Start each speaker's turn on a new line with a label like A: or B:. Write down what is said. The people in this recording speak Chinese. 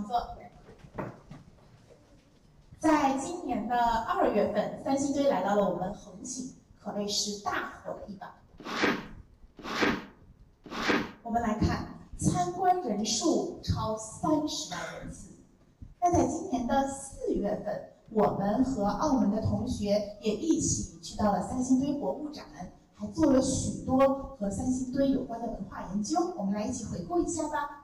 A: 坐。在今年的2月份，三星堆来到了我们横琴，可谓是大火了一把。我们来看，参观人数超30万人次。那在今年的4月份，我们和澳门的同学也一起去到了三星堆博物展，还做了许多和三星堆有关的文化研究。我们来一起回顾一下吧。